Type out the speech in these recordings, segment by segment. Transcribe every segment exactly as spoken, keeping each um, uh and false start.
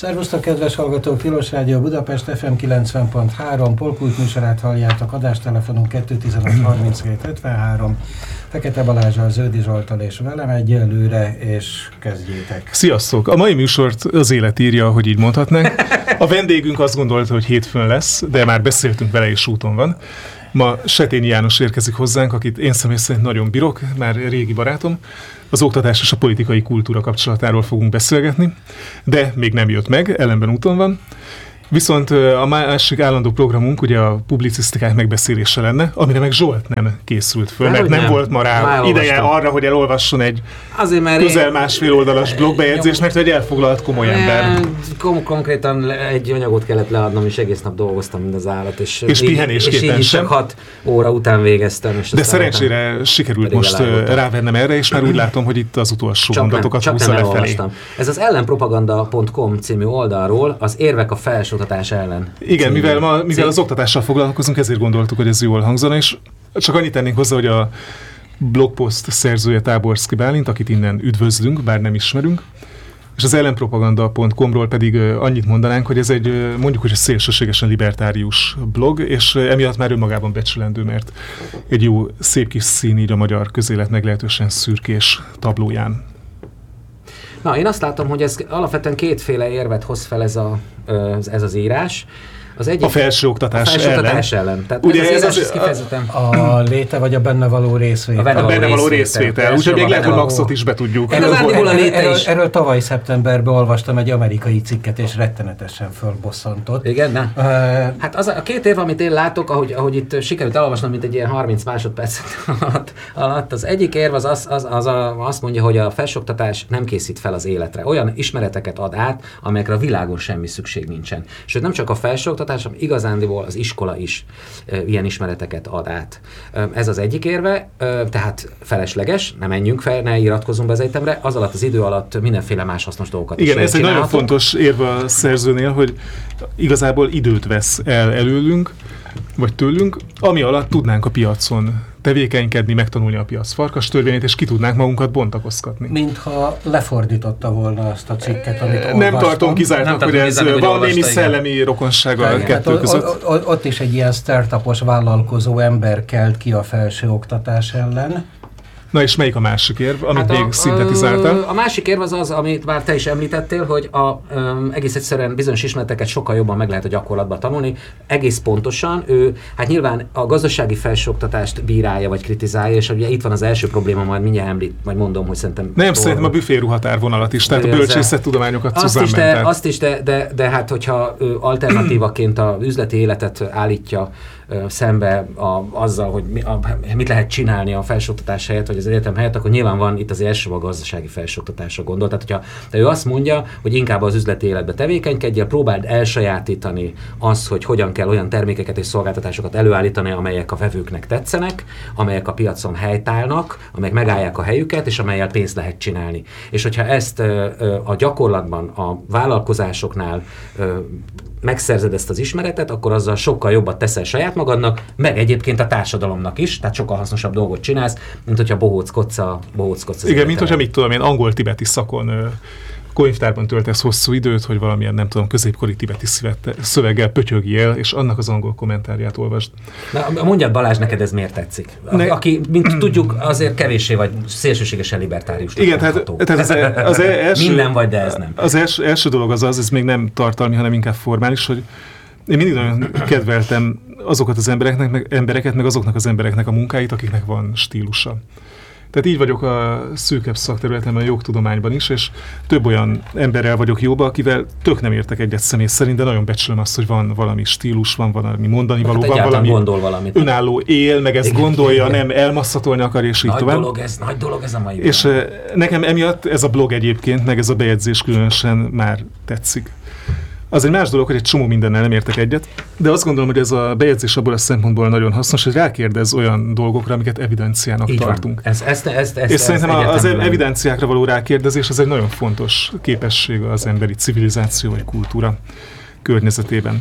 Szervusztok, kedves hallgatók! Tilos Rádió Budapest ef em kilencven pont három, Polkult műsorát halljátok, adástelefonunk kettő tizenöt harminchét hetvenhárom, Fekete Balázsral, Zöldi Zsolttal és velem egyelőre, és kezdjétek! Sziasztok! A mai műsort az élet írja, hogy így mondhatnánk. A vendégünk azt gondolta, hogy hétfőn lesz, de már beszéltünk vele, és úton van. Ma Setényi János érkezik hozzánk, akit én személy szerint nagyon bírok, már régi barátom. Az oktatás és a politikai kultúra kapcsolatáról fogunk beszélgetni, de még nem jött meg, ellenben úton van. Viszont a másik állandó programunk ugye a publicisztikák megbeszélése lenne, amire meg Zsolt nem készült föl, mert nem, nem volt ma rá már ideje arra, hogy elolvasson egy azért, mert közel én... másfél oldalas blogbejegyzést, mert egy elfoglalt komoly e, ember. Kon- konkrétan egy anyagot kellett leadnom, és egész nap dolgoztam, mint az állat. És, és pihenésképpen sem. Csak hat óra után végeztem. És de szerencsére sikerült most rávennem erre, és már úgy látom, hogy itt az utolsó csak mondatokat nem, húzza lefelé. Ez az ellenpropaganda pont com című oldalról az érvek a felsőoktatás ellen. Igen, mivel, ma, mivel az oktatással foglalkozunk, ezért gondoltuk, hogy ez jól hangzana, és csak annyit tennénk hozzá, hogy a blogpost szerzője Táborszky Bálint, akit innen üdvözlünk, bár nem ismerünk, és az ellenpropaganda pont com-ról pedig annyit mondanánk, hogy ez egy mondjuk, hogy egy szélsőségesen libertárius blog, és emiatt már önmagában becsülendő, mert egy jó, szép kis szín így a magyar közélet meglehetősen szürkés tablóján. Na, én azt látom, hogy ez alapvetően kétféle érvet hoz fel ez, a, ez az írás. Az egyik, a felsőoktatás, a felsőoktatás ellen. ellen. Tehát ugye ez, ez, az, az a léte vagy a benne való részvétel. A benne való, a benne való részvétel. részvétel. Úgyhogy még lehet, hogy Maxot is be tudjuk. Erről, erről, erről, erről tavaly szeptemberben olvastam egy amerikai cikket, és rettenetesen fölbosszantott. Igen, ne? Uh, hát az a két év, amit én látok, ahogy, ahogy itt sikerült elolvasnom, mint egy ilyen harminc másodperc alatt, alatt, az egyik érv az, az, az, az a, azt mondja, hogy a felsőoktatás nem készít fel az életre. Olyan ismereteket ad át, amelyekre a világon semmi szükség nincsen. Sőt, nem csak a felsőoktatás, igazándiból az iskola is e, ilyen ismereteket ad át. E, ez az egyik érve, e, tehát felesleges, ne menjünk fel, ne iratkozzunk be az egyetemre, az alatt az idő alatt mindenféle más hasznos dolgokat igen, is ez egy nagyon fontos érve a szerzőnél, hogy igazából időt vesz el előlünk, vagy tőlünk, ami alatt tudnánk a piacon tevékenykedni, megtanulni a piac farkastörvényét, és ki tudnánk magunkat bontakoztatni. Mintha lefordította volna azt a cikket, amit olvastam. Nem tartom kizártnak, hogy ez kizártak, van némi szellemi rokonsága a kettő között. Ott, ott, ott is egy ilyen startupos vállalkozó ember kelt ki a felsőoktatás ellen. Na és melyik a másik érv, amit hát még a, szintetizáltál? A másik érv az az, amit már te is említettél, hogy a, um, egész egyszerűen bizonyos ismereteket sokkal jobban meg lehet a gyakorlatban tanulni. Egész pontosan ő, hát nyilván a gazdasági felsőoktatást bírálja vagy kritizálja, és ugye itt van az első probléma, majd mindjárt említ, majd mondom, hogy szerintem... Nem, torna. Szerintem a büféruhatárvonalat is, tehát a bölcsészettudományokat Szuzán Mentel. Azt is, de, de, de hát hogyha alternatívaként az üzleti életet állítja szembe a, azzal, hogy mi, a, mit lehet csinálni a felsőoktatás helyett, vagy az egyetem helyett, akkor nyilván van itt az első a gazdasági felsőoktatásra gondol. Tehát, hogyha de ő azt mondja, hogy inkább az üzleti életbe tevékenykedjél, próbáld elsajátítani azt, hogy hogyan kell olyan termékeket és szolgáltatásokat előállítani, amelyek a vevőknek tetszenek, amelyek a piacon helytállnak, amelyek megállják a helyüket, és amellyel pénzt lehet csinálni. És hogyha ezt a gyakorlatban, a vállalkozásoknál megszerzed ezt az ismeretet, akkor azzal sokkal jobbat teszel saját magadnak, meg egyébként a társadalomnak is, tehát sokkal hasznosabb dolgot csinálsz, mint hogyha bohóckodsz a bohóckodsz. Igen, mint hogyha mit tudom én, angol-tibeti szakon ö, könyvtárban töltesz hosszú időt, hogy valamilyen, nem tudom, középkori tibeti szívette, szöveggel pötyögjél, és annak az angol kommentárját olvasd. Na, mondjad Balázs, neked ez miért tetszik? Ne... Aki, mint tudjuk, azért kevéssé vagy szélsőségesen libertárius. Igen, tehát, tehát az, az első... Minden vagy, de ez nem. Az első, első dolog az az, ez még nem tartalmi, hanem inkább formális, hogy én mindig nagyon kedveltem azokat az embereknek, meg, embereket, meg azoknak az embereknek a munkáit, akiknek van stílusa. Tehát így vagyok a szűkebb szakterületemben, a jogtudományban is, és több olyan emberrel vagyok jóba, akivel tök nem értek egyet személy szerint, de nagyon becsülöm azt, hogy van valami stílus, van valami mondani való, hát van valami gondol valamit. Önálló él, meg ezt igen, gondolja, igen. Nem elmasszatolni akar, és így nagy tovább. Dolog ez, nagy dolog ez a mai És uh, nekem emiatt ez a blog egyébként, meg ez a bejegyzés különösen már tetszik. Az egy más dolog, hogy egy csomó mindennel nem értek egyet, de azt gondolom, hogy ez a bejegyzés abból a szempontból nagyon hasznos, hogy rákérdez olyan dolgokra, amiket evidenciának így tartunk. Ez, ezt, ezt, ezt, és ezt szerintem az nem. evidenciákra való rákérdezés az egy nagyon fontos képesség az emberi civilizáció vagy kultúra környezetében.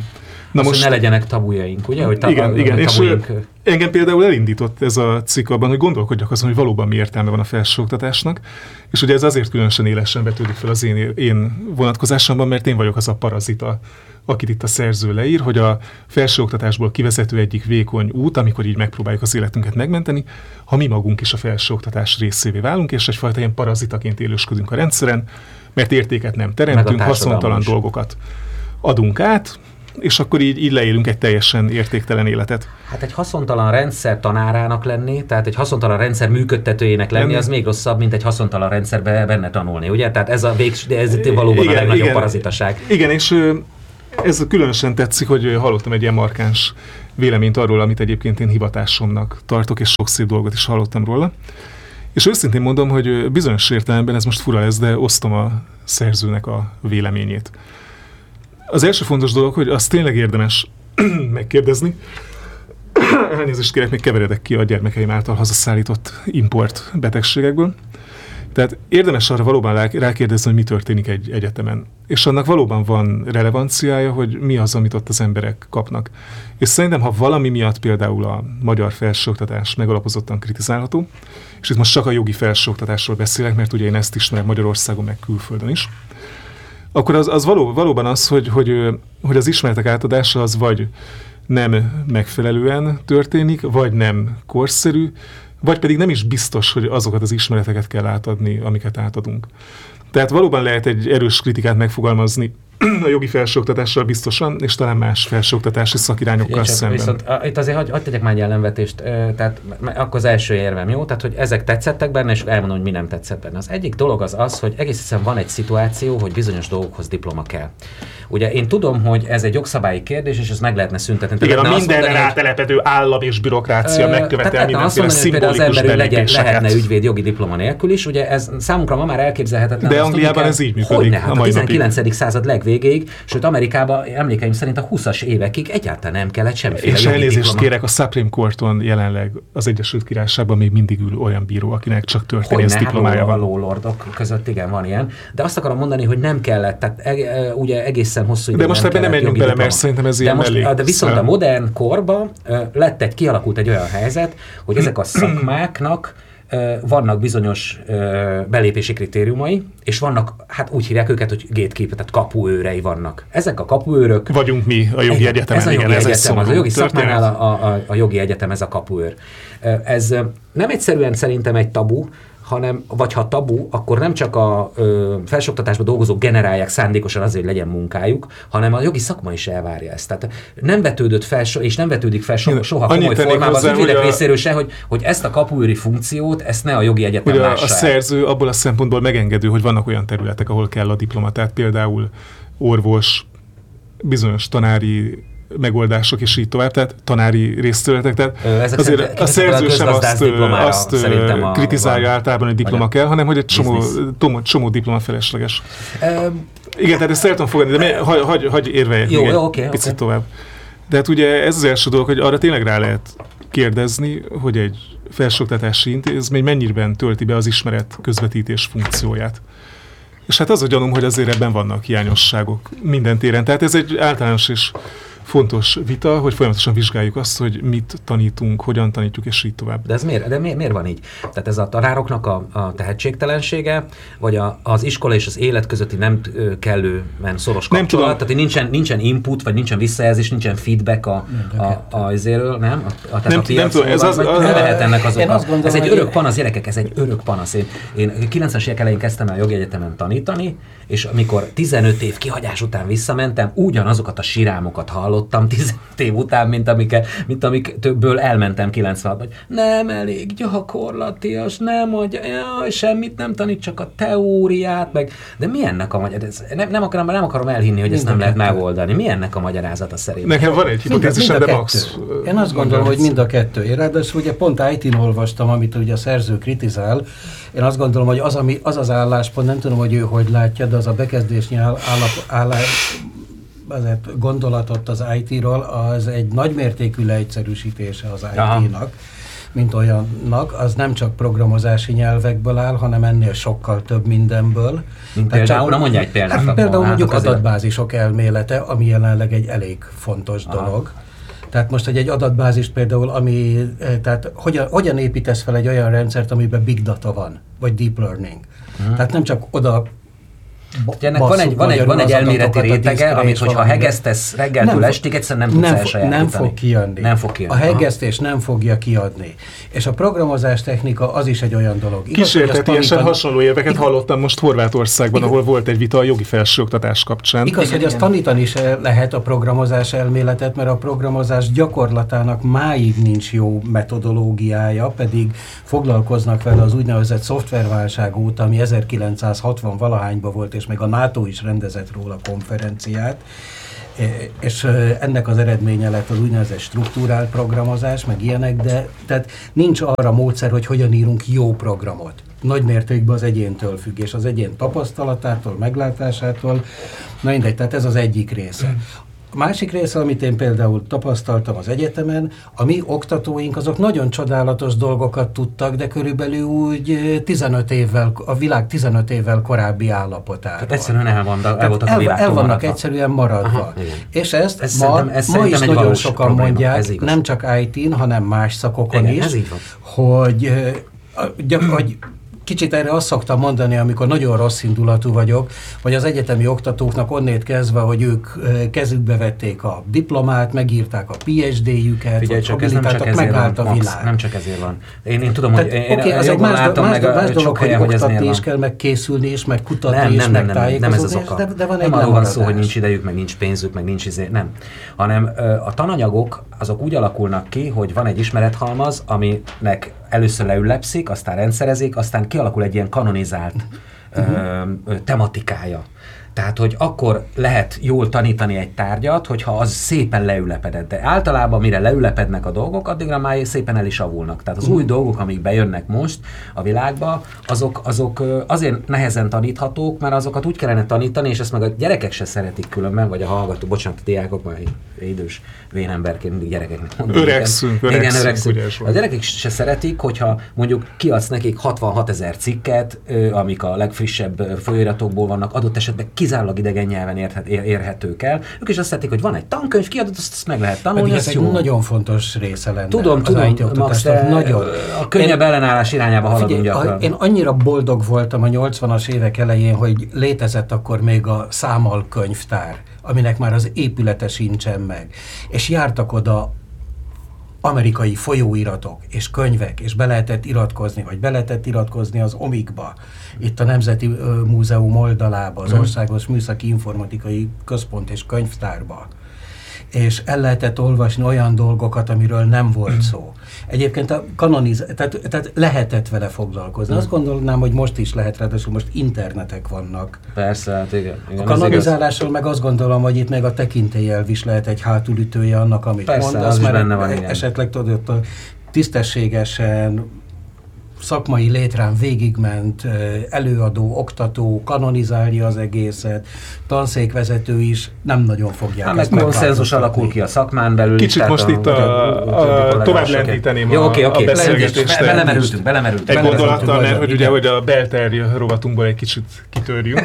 Na azt, most, hogy ne legyenek tabujaink, ugye? Hogy tab- igen, igen. tabujaink. És engem például elindított ez a cikk abban, hogy gondolkodjak azon, hogy valóban mi értelme van a felsőoktatásnak, és ugye ez azért különösen élesen vetődik fel az én, én vonatkozásomban, mert én vagyok az a parazita, akit itt a szerző leír, hogy a felsőoktatásból kivezető egyik vékony út, amikor így megpróbáljuk az életünket megmenteni, ha mi magunk is a felsőoktatás részévé válunk, és egyfajta ilyen parazitaként élősködünk a rendszeren, mert értéket nem teremtünk, haszontalan is. dolgokat adunk át, és akkor így, így leélünk egy teljesen értéktelen életet. Hát egy haszontalan rendszer tanárának lenni, tehát egy haszontalan rendszer működtetőjének lenni, lenni, az még rosszabb, mint egy haszontalan rendszerbe benne tanulni, ugye? Tehát ez, a végs, ez valóban igen, a legnagyobb igen, parazitaság. Igen, és ez különösen tetszik, hogy hallottam egy ilyen markáns véleményt arról, amit egyébként én hivatásomnak tartok, és sok szép dolgot is hallottam róla. És őszintén mondom, hogy bizonyos értelemben ez most fura lesz, de osztom a szerzőnek a véleményét. Az első fontos dolog, hogy azt tényleg érdemes megkérdezni. Elnézést kérek, még keveredek ki a gyermekeim által hazaszállított import betegségekből. Tehát érdemes arra valóban rákérdezni, hogy mi történik egy egyetemen. És annak valóban van relevanciája, hogy mi az, amit ott az emberek kapnak. És szerintem, ha valami miatt például a magyar felsőoktatás megalapozottan kritizálható, és itt most csak a jogi felsőoktatásról beszélek, mert ugye én ezt ismerem Magyarországon, meg külföldön is, akkor az, az való, valóban az, hogy, hogy, hogy az ismeretek átadása az vagy nem megfelelően történik, vagy nem korszerű, vagy pedig nem is biztos, hogy azokat az ismereteket kell átadni, amiket átadunk. Tehát valóban lehet egy erős kritikát megfogalmazni a jogi felsőoktatással biztosan, és talán más felsőoktatási szakirányokkal szemben. Viszont a, itt azért hadd tegyek már egy ellenvetést, tehát akkor az első érvem, jó? Tehát, hogy ezek tetszettek benne, és elmondom, hogy mi nem tetszett benne. Az egyik dolog az az, hogy egész egyszerűen van egy szituáció, hogy bizonyos dolgokhoz diploma kell. Ugye én tudom, hogy ez egy jogszabályi kérdés, és ezt meg lehetne szüntetni. Igen, a mindenre rátelepedő állam és bürokrácia megkövetel mindenféle szimbolikus belépéseket. Lehetne ügyvéd jogi diploma nélkül is, ugye ez számunkra ma már elképzelhetetlen. De Angliában ez így működik. Hogyne, hát a tizenkilencedik század legvégéig, sőt Amerikában emlékeim szerint a huszas évekig egyáltalán nem kellett semmiféle és jogi diploma. És elnézést kérek, a Supreme Courton jelenleg az Egyesült Királyságban még mindig ül olyan bíró, akinek csak történész diplomája van. A lólordok között igen van ilyen. De azt akarom mondani, hogy nem kellett, tehát e, ugye egészen hosszú időben. De most ebben nem menjünk bele, mert szerintem ez ilyen mellék. De viszont a modern korban lett egy, kialakult egy olyan helyzet, hogy ezek a szakmáknak vannak bizonyos belépési kritériumai, és vannak, hát úgy hívják őket, hogy gatekeeper, tehát kapuőrei vannak. Ezek a kapuőrök... Vagyunk mi a jogi egyetemen. Ez a jogi igen, egyetem, ez az a jogi szakmánál a, a, a jogi egyetem, ez a kapuőr. Ez nem egyszerűen szerintem egy tabu, hanem, vagy ha tabu, akkor nem csak a ö, felsőoktatásban dolgozók generálják szándékosan azért, hogy legyen munkájuk, hanem a jogi szakma is elvárja ezt. Tehát nem vetődött fel, és nem vetődik fel so, soha komoly formában az ügyvédek a... részéről se, hogy, hogy ezt a kapuőri funkciót, ezt ne a jogi egyetem lássa. A szerző abból a szempontból megengedő, hogy vannak olyan területek, ahol kell a diploma, tehát például orvos, bizonyos tanári megoldások, és így tovább, tehát tanári részterületek. Tehát Ezek azért a szerző sem azt, azt kritizálja a, általában, hogy diploma kell, hanem hogy egy csomó, csomó, csomó diploma felesleges. Um, Igen, tehát ezt el tudom fogadni, de hagy, hagy, hagy érveljek jó, még egy okay, picit okay. tovább. De hát ugye ez az első dolog, hogy arra tényleg rá lehet kérdezni, hogy egy felsőoktatási intézmény mennyiben tölti be az ismeret közvetítés funkcióját. És hát az a gyanúm, hogy azért ebben vannak hiányosságok minden téren. Tehát ez egy általános és fontos vita, hogy folyamatosan vizsgáljuk azt, hogy mit tanítunk, hogyan tanítjuk, és így tovább. De ez miért, de miért, miért van így? Tehát ez a tanároknak a, a tehetségtelensége, vagy a, az iskola és az élet közötti nem kellően szoros kapcsolat? Tehát nincsen, nincsen input, vagy nincsen visszajelzés, nincsen feedback a, a, a, azért, nem? A, a, nem, a nem tudom, ez az, az, az, lehet ennek az oka. Ez egy örök panasz, gyerekek, ez egy örök panasz. Én, én kilencvenes évek elején kezdtem el a jogi egyetemen tanítani, és amikor tizenöt év kihagyás után visszamentem, ugyanazokat a sirámokat hallottam tizenöt év után, mint, amik, mint amik többből elmentem kilencvenhatban, hogy nem elég gyakorlatias, nem adja, jaj, semmit nem tanít, csak a teóriát, meg, de mi ennek a magyarázat? Nem, nem, akarom, nem akarom elhinni, hogy ezt nem lehet megoldani. Mi ennek a magyarázata szerint? Nekem van egy hipotézisem, de max. Én azt gondolom, hogy mind a kettő. Én ráadásul ugye pont í té-n olvastam, amit ugye a szerző kritizál. Én azt gondolom, hogy az, ami, az az álláspont, nem tudom, hogy ő hogy látja, de az a bekezdésnyi állap, állás, azért gondolatot az í té-ról, az egy nagymértékű leegyszerűsítése az í té-nak. mint olyannak, az nem csak programozási nyelvekből áll, hanem ennél sokkal több mindenből. Mint például, na mondja egy példát. Hát, például mondjuk adatbázisok elmélete, ami jelenleg egy elég fontos Aha. dolog. Tehát most, hogy egy adatbázist például, ami, tehát hogyan, hogyan építesz fel egy olyan rendszert, amiben big data van, vagy deep learning. Uh-huh. Tehát nem csak oda ennek van egy, van egy, van egy elméleti rétege, amit hogyha hegesztesz reggeltől estig, egyszerűen nem tudsz nem elsajátítani. Nem fog kijönni. Nem fog kijönni. A hegesztés nem fogja kiadni. És a programozás technika az is egy olyan dolog. Kísértetiesen hasonló éveket hallottam most Horvátországban, igaz, ahol volt egy vita a jogi felsőoktatás kapcsán. Igaz, igen, hogy igen. Azt tanítani is lehet a programozás elméletet, mert a programozás gyakorlatának máig nincs jó metodológiája, pedig foglalkoznak vele az úgynevezett szoftverválság óta, ami ezerkilencszázhatvan valahányban volt, és még a NATO is rendezett róla konferenciát, és ennek az eredménye lett az úgynevezett struktúrált programozás, meg ilyenek, de tehát nincs arra módszer, hogy hogyan írunk jó programot. Nagy mértékben az egyéntől függ, és az egyén tapasztalatától, meglátásától, na mindegy, tehát ez az egyik része. A másik része, amit én például tapasztaltam az egyetemen, a mi oktatóink azok nagyon csodálatos dolgokat tudtak, de körülbelül úgy tizenöt évvel, a világ tizenöt évvel korábbi állapotáról. Tehát egyszerűen el, van, el voltak el, a világtól El vannak maradva. egyszerűen maradva. Aha, és ezt ez ma, ez ma is nagyon valós sokan probléma. mondják, nem csak í té-n, hanem más szakokon igen, is, hogy, hogy kicsit erre azt szoktam mondani, amikor nagyon rossz indulatú vagyok, hogy az egyetemi oktatóknak onnét kezdve, hogy ők kezükbe vették a diplomát, megírták a pé há dé-jüket, Figyelj, csak ez nem csak ezért megállt van, a világ. Max, nem csak ezért van. Én, én tudom, hogy én, okay, én az jobban más, látom más, meg más a dolog, sok helyen, hogy hogy ez oktatni van. is kell, meg készülni is, meg kutatni nem, is, nem, meg nem, nem, nem ez az oka. De, de van nem egy arról van szó, hogy lemaradás. nincs idejük, meg nincs pénzük, meg nincs izé, nem. Hanem a tananyagok azok úgy alakulnak ki, hogy van egy ismerethalmaz, aminek először leülepszik, aztán rendszerezik, aztán kialakul egy ilyen kanonizált uh-huh. ö, tematikája. Tehát, hogy akkor lehet jól tanítani egy tárgyat, hogyha az szépen leülepedett. De általában, mire leülepednek a dolgok, addigra már szépen el is avulnak. Tehát az új dolgok, amik bejönnek most a világba, azok, azok azért nehezen taníthatók, mert azokat úgy kellene tanítani, és ezt meg a gyerekek se szeretik különben, vagy a hallgató, bocsánat, a diákok, már idős vénemberként mindig gyerekeknek mondom. Öregszünk, igen, öregszünk. öregszünk. A gyerekek se szeretik, hogyha mondjuk kiadsz nekik hatvanhat ezer cikket, amik a legfrissebb folyóiratokból vannak, adott esetben kizárólag idegen nyelven érhet, ér, érhetők el. Ők is azt szeretik, hogy van egy tankönyv, kiadott, azt, azt meg lehet tanulni. Pedig ez egy jó. Nagyon fontos része lenne. Tudom, tudom, Max, nagyon. A könnyebb én, ellenállás irányába haladunk figyelj, gyakran. Én annyira boldog voltam a nyolcvanas évek elején, hogy létezett akkor még a Számal könyvtár, aminek már az épülete sincsen meg. És jártak oda amerikai folyóiratok és könyvek, és be lehetett iratkozni, vagy be lehetett iratkozni az omikba, itt a Nemzeti Múzeum oldalába, az Országos Műszaki Informatikai Központ és Könyvtárba. És el lehetett olvasni olyan dolgokat, amiről nem volt szó. Egyébként a kanoniz... tehát, tehát lehetett vele foglalkozni. Azt gondolnám, hogy most is lehet, ráadásul most internetek vannak. Persze, hát igen. igen a kanonizálással meg azt gondolom, hogy itt még a tekintélyelv is lehet egy hátulütője annak, amit Persze, mondasz, az mert benne van, igen. esetleg tudod, a tisztességesen szakmai létrán végigment előadó, oktató, kanonizálja az egészet, tanszékvezető is nem nagyon fogják hát ezt meg konszenzus alakul ki a szakmán belül. Kicsit most a, itt a, a, a tovább lendíteném a, okay, okay. a beszélgetést. Belemerültünk, belemerültünk. Egy gondolattal, mert hogy ugye, hogy a belterj rovatunkból egy kicsit kitörjünk.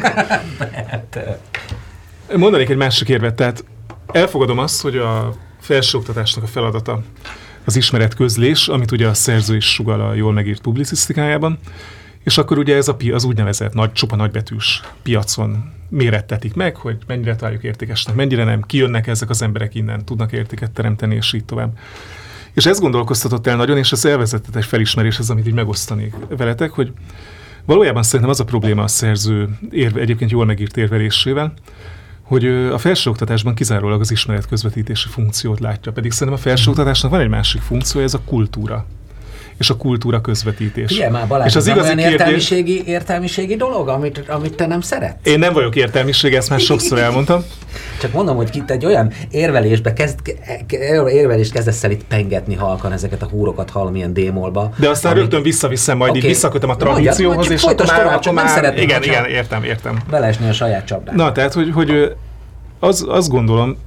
Mondanék egy másik érvet, tehát elfogadom azt, hogy a felsőoktatásnak a feladata az ismeretközlés, amit ugye a szerző is sugall a jól megírt publicisztikájában, és akkor ugye ez a pi- az úgynevezett nagy, csupa nagybetűs piacon mérettetik meg, hogy mennyire találjuk értékesnek, mennyire nem, kijönnek ezek az emberek innen, tudnak értéket teremteni, és így tovább. És ez gondolkoztatott el nagyon, és ez elvezetett egy felismeréshez, amit így megosztanék veletek, hogy valójában szerintem az a probléma a szerző érve, egyébként jól megírt érvelésével, hogy a felsőoktatásban kizárólag az ismeretközvetítési funkciót látja, pedig szerintem a felsőoktatásnak van egy másik funkciója, ez a kultúra. És a kultúra közvetítés. Ugye már Balázs, és az ez igazi olyan kérdés... értelmiségi, értelmiségi dolog, amit, amit te nem szeretsz? Én nem vagyok értelmiség, ezt már sokszor elmondtam. Csak mondom, hogy itt egy olyan érvelésbe kezd, érvelést kezdesz el itt pengetni halkan ezeket a húrokat hallom ilyen démolba. De aztán amik... rögtön visszaviszem, majd okay. így visszakötöm a tradícióhoz, és akkor már... Tovább, már... nem szeretném, igen, igen, értem, értem. Beleesni a saját csapdába. Na, tehát, hogy, hogy az, azt gondolom,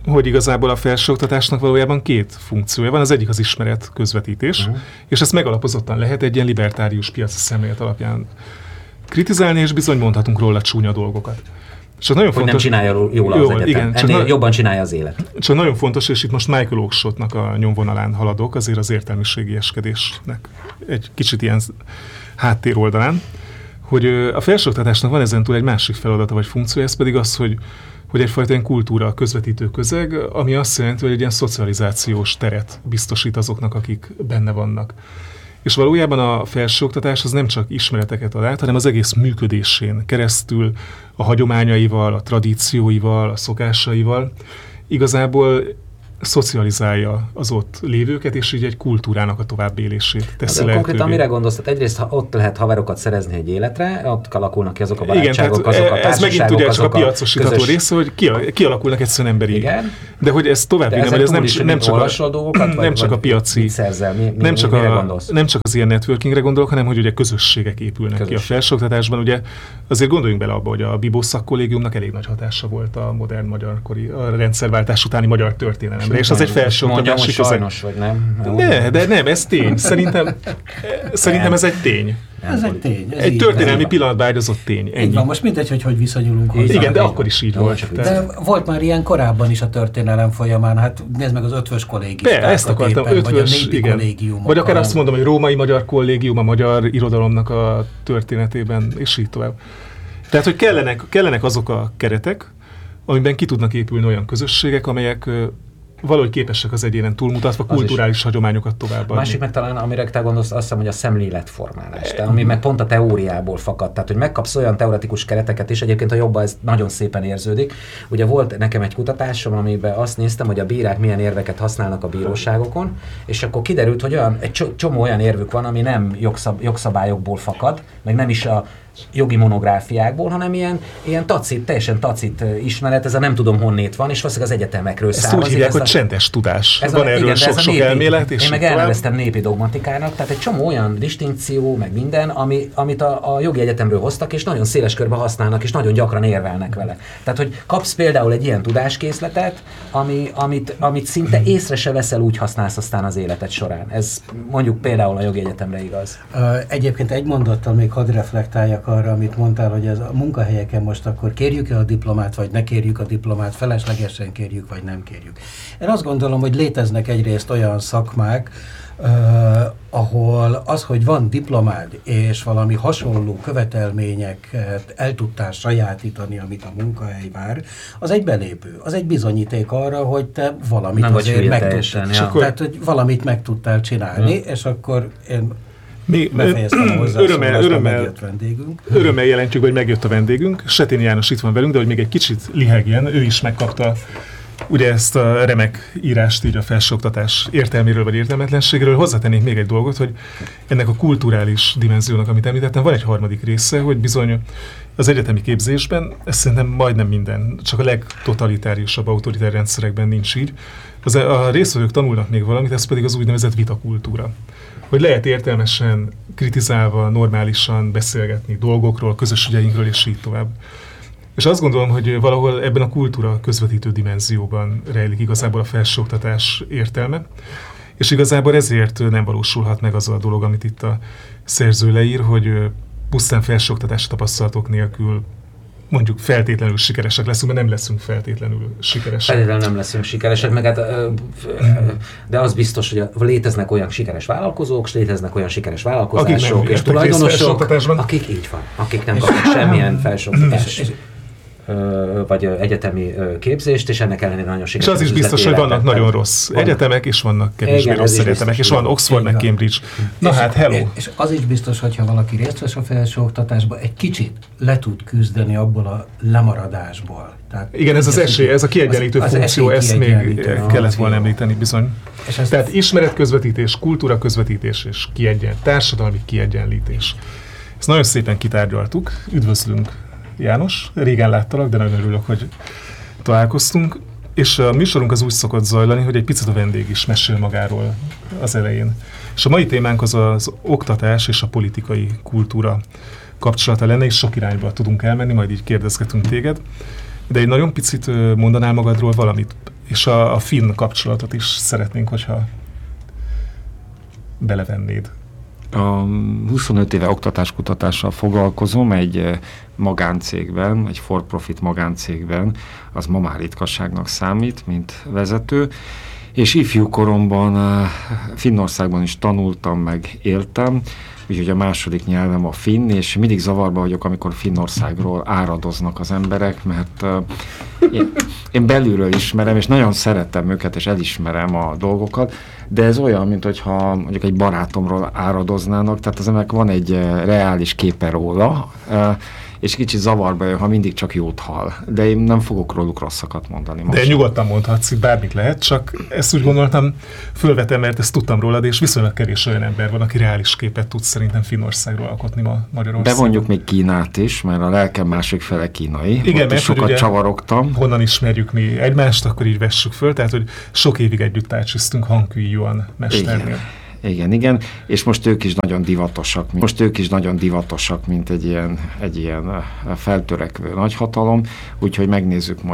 hogy igazából a felsőoktatásnak valójában két funkciója van. Az egyik az ismeret közvetítés, uh-huh. és ezt megalapozottan lehet egy ilyen libertárius piaci szemlélet alapján kritizálni, és bizony mondhatunk róla csúnya dolgokat. Csak nagyon hogy fontos, nem csinálja jól az egyetem. Igen, Ennél na, jobban csinálja az élet. Csak nagyon fontos, és itt most Michael Oakeshott-nak a nyomvonalán haladok, azért az értelmiségi eskedésnek egy kicsit ilyen háttér oldalán, hogy a felsőoktatásnak van ezentúl egy másik feladata vagy funkciója, ez pedig az, hogy, hogy egyfajta ilyen kultúra közvetítő közeg, ami azt jelenti, hogy egy ilyen szocializációs teret biztosít azoknak, akik benne vannak. És valójában a felsőoktatás az nem csak ismereteket ad át, hanem az egész működésén keresztül, a hagyományaival, a tradícióival, a szokásaival igazából szocializálja az ott lévőket, és így egy kultúrának a továbbélését teszi lehetővé. Konkrétan mire gondolsz? Tehát egyrészt ott lehet haverokat szerezni egy életre, ott alakulnak ki azok a barátságok, igen, azok a társaságok, ez megint ugye csak a piacosítható közös... része, hogy kialakulnak egyszerűen emberi. Igen. De hogy ez tovább vinnem, hogy ez nem, nem, csak a, dolgokat, nem csak a piaci, mi, mi, nem, csak mi, a, nem csak az ilyen networkingre gondolok, hanem hogy ugye közösségek épülnek Közösség. ki a felsőoktatásban. Ugye azért gondoljunk bele abba, hogy a Bibó szakkollégiumnak elég nagy hatása volt a modern magyarkori, a rendszerváltás utáni magyar történelemre, és az egy felső Mondjam, hogy sajnos, vagy nem? Ne, de nem, ez tény. Szerintem, szerintem ez egy tény. Ez egy tény. Ez egy történelmi pillanatba ágyazott tény. Így van, most mindegy, hogy hogy viszonyulunk hozzá. Igen, de akkor is így de volt. De volt már ilyen korábban is a történelem folyamán, hát nézd meg az ötvös kollégiumot. De, ezt akartam, éppen, ötvös, vagy a igen. Vagy akár azt mondom, hogy római magyar kollégium a magyar irodalomnak a történetében, és így tovább. Tehát, hogy kellenek, kellenek azok a keretek, amiben ki tudnak épülni olyan közösségek, amelyek valahogy képesek az egyénen túlmutatva az kulturális is. hagyományokat továbbadni. Másik meg talán, amire te gondolsz, azt hiszem, hogy a szemléletformálás, de ami meg pont a teóriából fakad. Tehát, hogy megkapsz olyan teoretikus kereteket is, egyébként a jobban ez nagyon szépen érződik. Ugye volt nekem egy kutatásom, amiben azt néztem, hogy a bírák milyen érveket használnak a bíróságokon, és akkor kiderült, hogy olyan, egy csomó olyan érvük van, ami nem jogszab, jogszabályokból fakad, meg nem is a jogi monográfiákból, hanem ilyen, ilyen tacit, teljesen tacit ismeret, ez a nem tudom honnét van, és valószínűleg az egyetemekről ezt származik. Ezt úgy hívják, hogy a, csendes tudás. Ez van a, erről sok-sok elmélet. És én meg elneveztem népi dogmatikának, tehát egy csomó olyan distinkció, meg minden, ami, amit a, a jogi egyetemről hoztak, és nagyon széles körben használnak, és nagyon gyakran érvelnek vele. Tehát, hogy kapsz például egy ilyen tudáskészletet, ami, amit, amit szinte észre se veszel, úgy használsz aztán az életed során. Ez mondjuk például a jogi egyetemre igaz. Egyébként egy mondattal még hadd reflektáljak arra, amit mondtál, hogy ez a munkahelyeken most akkor kérjük-e a diplomát, vagy ne kérjük a diplomát, feleslegesen kérjük, vagy nem kérjük. Én azt gondolom, hogy léteznek egyrészt olyan szakmák, uh, ahol az, hogy van diplomád, és valami hasonló követelményeket el tudtál sajátítani, amit a munkahely vár, az egy belépő, az egy bizonyíték arra, hogy te valamit nem azért meg tudtál. Ja. Tehát, hogy valamit meg tudtál csinálni, hmm. és akkor én Mi örömmel, örömmel, örömmel jelentjük, hogy megjött a vendégünk. Setény János itt van velünk, de hogy még egy kicsit lihegjen, ő is megkapta ugye ezt a remek írást így a felsőoktatás értelméről vagy értelmetlenségről. Hozzátennék még egy dolgot, hogy ennek a kulturális dimenziónak, amit említettem, van egy harmadik része, hogy bizony az egyetemi képzésben, ez szerintem majdnem minden, csak a legtotalitáriusabb autoritár rendszerekben nincs így. Az, a résztvevők tanulnak még valamit, ez pedig az úgynevezett vitakultúra. Hogy lehet értelmesen, kritizálva, normálisan beszélgetni dolgokról, közös ügyeinkről, és így tovább. És azt gondolom, hogy valahol ebben a kultúra közvetítő dimenzióban rejlik igazából a felsőoktatás értelme, és igazából ezért nem valósulhat meg az a dolog, amit itt a szerző leír, hogy pusztán felsőoktatási tapasztalatok nélkül mondjuk feltétlenül sikeresek leszünk, mert nem leszünk feltétlenül sikeresek. Feltétlenül nem leszünk sikeresek, meg hát, de az biztos, hogy léteznek olyan sikeres vállalkozók, és léteznek olyan sikeres vállalkozások, és tulajdonosok, akik így van, akik nem kapnak semmilyen felsőoktatást vagy egyetemi képzést, és ennek ellenére nagyon sikeres. És az is biztos, hogy vannak nagyon rossz vannak. egyetemek, és vannak kevésbé rossz egyetemek, és van Oxford, meg Cambridge. Na hát, hello! És az is biztos, hogyha valaki részt vesz a felsőoktatásba, egy kicsit le tud küzdeni abból a lemaradásból. Tehát igen, ez az esély, ez a kiegyenlítő az, funkció, az ezt még kellett volna említeni bizony. És ezt Tehát ismeretközvetítés, kultúra közvetítés és kiegyen, társadalmi kiegyenlítés. Ezt nagyon szépen kitárgyaltuk. Üdvözlünk, János, régen láttalak, de nagyon örülök, hogy találkoztunk, és a műsorunk az úgy szokott zajlani, hogy egy picit a vendég is mesél magáról az elején. És a mai témánk az az oktatás és a politikai kultúra kapcsolata lenne, és sok irányba tudunk elmenni, majd így kérdezgetünk téged. De egy nagyon picit mondanál magadról valamit. és a, a finn kapcsolatot is szeretnénk, hogyha belevennéd. A huszonöt éve oktatáskutatással foglalkozom egy magáncégben, egy for-profit magáncégben, az ma már ritkaságnak számít, mint vezető, és ifjú koromban Finnországban is tanultam, meg éltem, úgyhogy a második nyelvem a finn, és mindig zavarba vagyok, amikor Finnországról áradoznak az emberek, mert uh, én, én belülről ismerem, és nagyon szeretem őket, és elismerem a dolgokat, de ez olyan, mint hogyha mondjuk egy barátomról áradoznának, tehát az emberek van egy uh, reális képe róla, uh, és kicsit zavarba jön, ha mindig csak jót hall. De én nem fogok róluk rosszakat mondani most. De nyugodtan mondhatsz, itt bármit lehet, csak ezt úgy gondoltam, fölvetem, mert ezt tudtam rólad, és viszonylag kevés olyan ember van, aki reális képet tud szerintem Finnországról alkotni ma Magyarországon. Bevonjuk még Kínát is, mert a lelkem másik fele kínai. Igen, ott is sokat csavarogtam. Honnan ismerjük mi egymást, akkor így vessük föl, tehát hogy sok évig együtt társiztunk Hankui Juan mesternél. Igen. Igen, igen, és most ők is nagyon divatosak, most ők is nagyon divatosak, mint egy ilyen, egy ilyen feltörekvő nagyhatalom, úgyhogy megnézzük majd